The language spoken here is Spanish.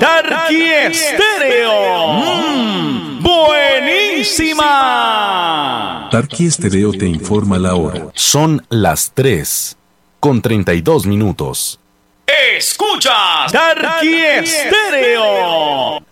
Tarqui Estéreo. Buenísima. Tarqui Estéreo te informa la hora. Son las 3:32. Escuchas Tarqui Estéreo.